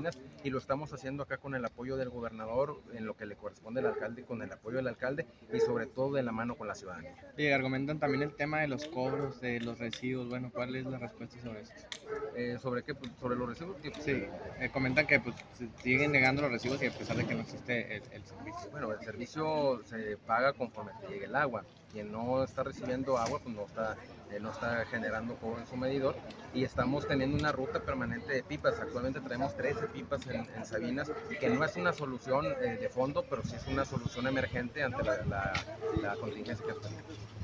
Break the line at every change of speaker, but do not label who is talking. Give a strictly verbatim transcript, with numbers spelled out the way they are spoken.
Sabinas, y lo estamos haciendo acá con el apoyo del gobernador, en lo que le corresponde al alcalde, con el apoyo del alcalde y sobre todo de la mano con la ciudadanía.
Y argumentan también el tema de los cobros, de los residuos. Bueno, ¿cuál es la respuesta sobre eso?
Eh, ¿Sobre qué? Pues, sobre los recibos.
Sí, eh, comentan que pues siguen negando los recibos y a pesar de que no existe el, el servicio.
Bueno, el servicio se paga conforme te llegue el agua. Quien no está recibiendo agua, pues no está, eh, no está generando cobro en su medidor, y estamos teniendo una ruta permanente de pipas. Actualmente traemos trece pipas en, en Sabinas, que no es una solución eh, de fondo, pero sí es una solución emergente ante la, la, la contingencia que tenemos.